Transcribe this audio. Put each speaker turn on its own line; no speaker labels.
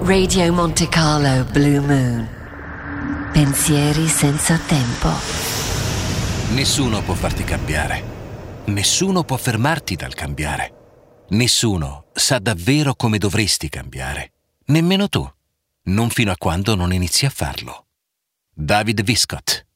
Radio Monte Carlo Blue Moon. Pensieri senza tempo.
Nessuno può farti cambiare. Nessuno può fermarti dal cambiare. Nessuno sa davvero come dovresti cambiare. Nemmeno tu. Non fino a quando non inizi a farlo. David Viscott.